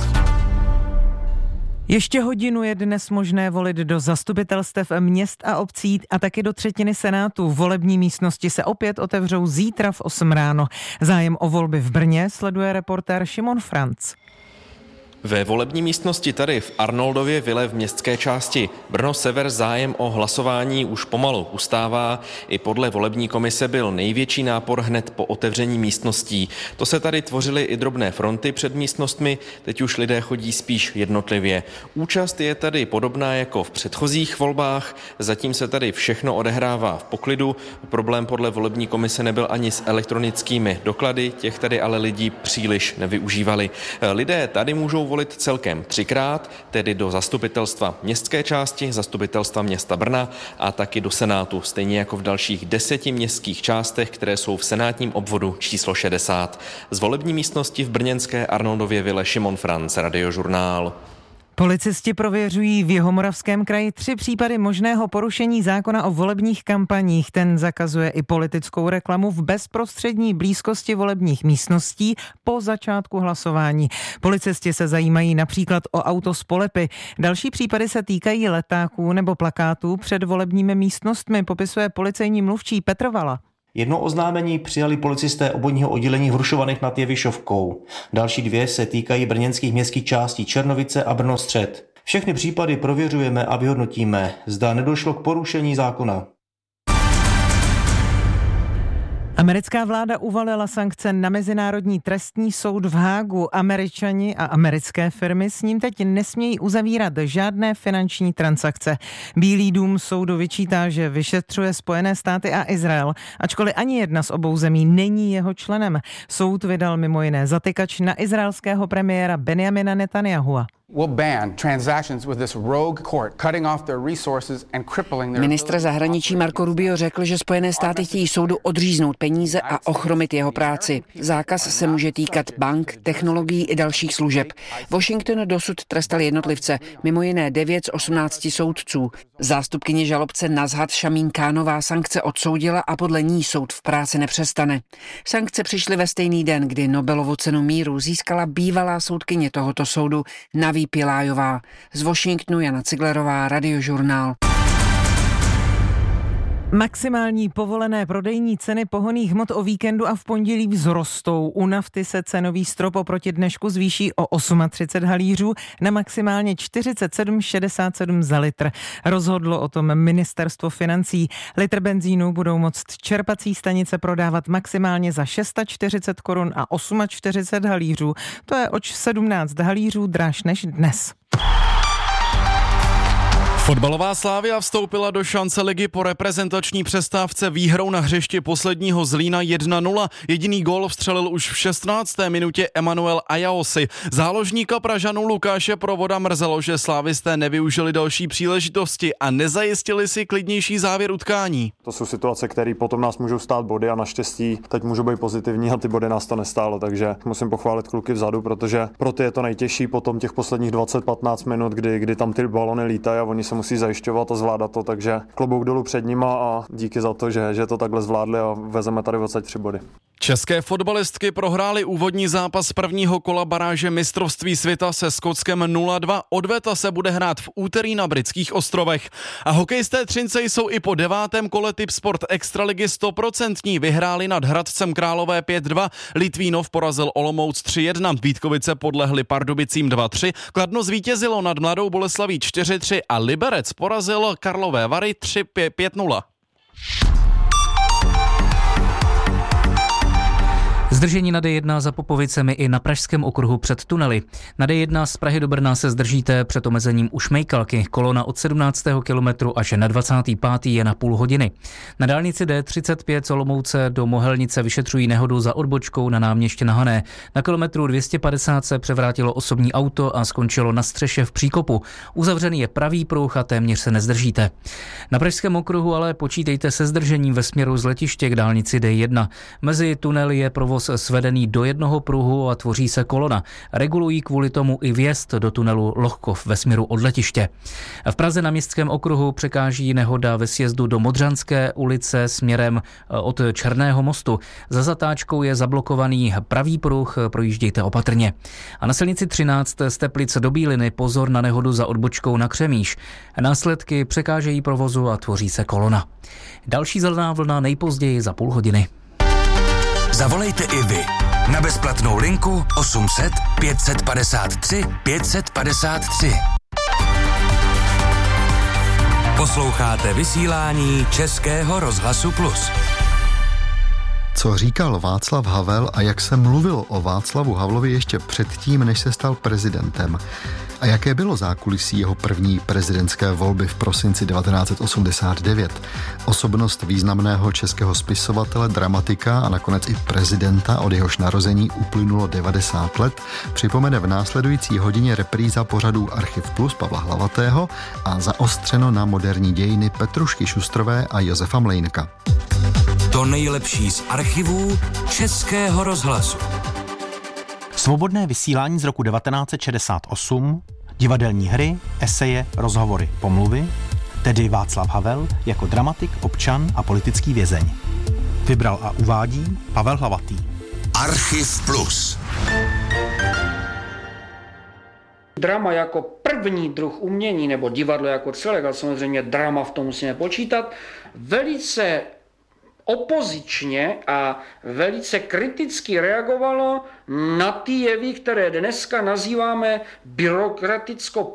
Ještě hodinu je dnes možné volit do zastupitelstev měst a obcí a taky do třetiny senátu. Volební místnosti se opět otevřou zítra v 8 ráno. Zájem o volby v Brně sleduje reportér Šimon Franc. Ve volební místnosti tady v Arnoldově vile v městské části Brno Sever zájem o hlasování už pomalu ustává. I podle volební komise byl největší nápor hned po otevření místností. To se tady tvořily i drobné fronty před místnostmi, teď už lidé chodí spíš jednotlivě. Účast je tady podobná jako v předchozích volbách, zatím se tady všechno odehrává v poklidu. Problém podle volební komise nebyl ani s elektronickými doklady, těch tady ale lidi příliš nevyužívali. Lidé tady můžou volit celkem 3krát, tedy do zastupitelstva městské části, zastupitelstva města Brna a taky do senátu, stejně jako v dalších 10 městských částech, které jsou v senátním obvodu číslo 60. Z volební místnosti v brněnské Arnoldově vile Šimon Franc, Radiožurnál. Policisti prověřují v Jihomoravském kraji 3 případy možného porušení zákona o volebních kampaních. Ten zakazuje i politickou reklamu v bezprostřední blízkosti volebních místností po začátku hlasování. Policisti se zajímají například o auto z Polepy. Další případy se týkají letáků nebo plakátů před volebními místnostmi, popisuje policejní mluvčí Petr Vala. Jedno oznámení přijali policisté obvodního oddělení v Hrušovanech nad Jevišovkou. Další 2 se týkají brněnských městských částí Černovice a Brno střed. Všechny případy prověřujeme a vyhodnotíme, zda nedošlo k porušení zákona. Americká vláda uvalila sankce na Mezinárodní trestní soud v Hágu. Američani a americké firmy s ním teď nesmějí uzavírat žádné finanční transakce. Bílý dům soudu vyčítá, že vyšetřuje Spojené státy a Izrael, ačkoliv ani jedna z obou zemí není jeho členem. Soud vydal mimo jiné zatykač na izraelského premiéra Benjamina Netanyahua. Ministr zahraničí Marco Rubio řekl, že Spojené státy chtějí soudu odříznout peníze a ochromit jeho práci. Zákaz se může týkat bank, technologií i dalších služeb. Washington dosud trestal jednotlivce, mimo jiné 9 z 18 soudců. Zástupkyně žalobce Nazhat Šamín Kánová sankce odsoudila a podle ní soud v práci nepřestane. Sankce přišly ve stejný den, kdy Nobelovu cenu míru získala bývalá soudkyně tohoto soudu Naví Pilájová. Z Washingtonu Jana Ciglerová, Radiožurnál. Maximální povolené prodejní ceny pohonných hmot o víkendu a v pondělí vzrostou. U nafty se cenový strop oproti dnešku zvýší o 38 halířů na maximálně 47,67 za litr. Rozhodlo o tom ministerstvo financí. Litr benzínu budou moct čerpací stanice prodávat maximálně za 640 korun a 48 halířů. To je o 17 halířů dráž než dnes. Fotbalová Slavia vstoupila do šance ligy po reprezentační přestávce výhrou na hřišti posledního Zlína 1-0. Jediný gól vstřelil už v 16. minutě Emanuel Ayaosi. Záložníka Pražanů Lukáše Provoda mrzelo, že slávisté nevyužili další příležitosti a nezajistili si klidnější závěr utkání. To jsou situace, které potom nás můžou stát body a naštěstí teď můžou být pozitivní a ty body nás to nestálo, takže musím pochválit kluky vzadu, protože pro ty je to nejtěžší potom těch posledních 20-15 minut, kdy tam ty balony lítají a oni se musí zajišťovat a zvládat to, takže klobouk dolů před nima a díky za to, že to takhle zvládli a vezeme tady 23 body. České fotbalistky prohrály úvodní zápas prvního kola baráže mistrovství světa se Skotskem 0-2. Odveta se bude hrát v úterý na Britských ostrovech. A hokejisté Třince jsou i po 9. kole Tipsport Extraligy 100%. Vyhráli nad Hradcem Králové 5-2. Litvínov porazil Olomouc 3-1. Vítkovice podlehli Pardubicím 2-3. Kladno zvítězilo nad Mladou Boleslaví 4-3 a Liberec porazil Karlové Vary 5-0. Zdržení na D1 za Popovicemi i na Pražském okruhu před tunely. Na D1 z Prahy do Brna se zdržíte před omezením u Šmejkalky. Kolona od 17. kilometru až na 25. je na půl hodiny. Na dálnici D35 z Olomouce do Mohelnice vyšetřují nehodu za odbočkou na náměstí na Hané. Na kilometru 250 se převrátilo osobní auto a skončilo na střeše v příkopu. Uzavřený je pravý pruh a téměř se nezdržíte. Na Pražském okruhu ale počítejte se zdržením ve směru z letiště k dálnici D1. Mezi tunely je provoz svedený do jednoho pruhu a tvoří se kolona. Regulují kvůli tomu i vjezd do tunelu Lohkov ve směru od letiště. V Praze na Městském okruhu překáží nehoda ve sjezdu do Modřanské ulice směrem od Černého mostu. Za zatáčkou je zablokovaný pravý pruh, projíždějte opatrně. A na silnici 13 z Teplic do Bíliny pozor na nehodu za odbočkou na Křemíš. Následky překážejí provozu a tvoří se kolona. Další zelená vlna nejpozději za půl hodiny. Zavolejte i vy na bezplatnou linku 800 553 553. Posloucháte vysílání Českého rozhlasu Plus. Co říkal Václav Havel a jak se mluvilo o Václavu Havlovi ještě předtím, než se stal prezidentem? A jaké bylo zákulisí jeho první prezidentské volby v prosinci 1989? Osobnost významného českého spisovatele, dramatika a nakonec i prezidenta, od jehož narození uplynulo 90 let, připomene v následující hodině repríza pořadů Archiv Plus Pavla Hlavatého a zaostřeno na moderní dějiny Petrušky Šustrové a Josefa Mlejnka. To nejlepší z archivů Českého rozhlasu. Svobodné vysílání z roku 1968, divadelní hry, eseje, rozhovory, pomluvy, tedy Václav Havel jako dramatik, občan a politický vězeň. Vybral a uvádí Pavel Hlavatý. Archiv Plus. Drama jako první druh umění, nebo divadlo jako celek, ale samozřejmě drama v tom musíme počítat, velice opozičně a velice kriticky reagovalo na ty jevy, které dneska nazýváme byrokraticko